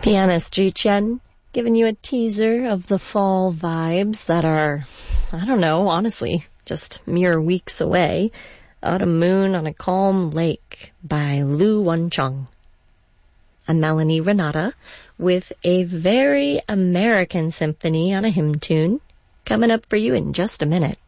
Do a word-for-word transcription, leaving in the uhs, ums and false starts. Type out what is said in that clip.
Pianist Ji Chen, giving you a teaser of the fall vibes that are, I don't know, honestly, just mere weeks away. Autumn Moon on a Calm Lake by Lu Wencheng. I'm Melanie Renata with a very American symphony on a hymn tune coming up for you in just a minute.